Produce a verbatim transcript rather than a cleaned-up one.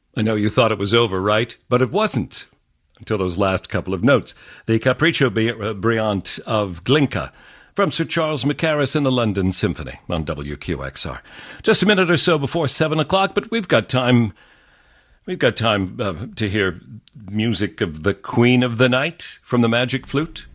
I know you thought it was over, right? But it wasn't until those last couple of notes. The Capriccio Brilliant of Glinka from Sir Charles Mackerras and the London Symphony on W Q X R. Just a minute or so before seven o'clock, but we've got time. We've got time uh, to hear music of the Queen of the Night from the Magic Flute.